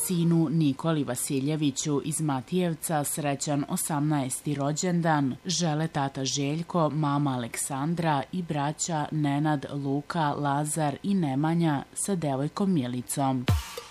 sinu Nikoli Vasiljeviću iz Matijevca srećan 18. rođendan žele tata Željko, mama Aleksandra i braća Nenad, Luka, Lazar i Nemanja sa devojkom Milicom.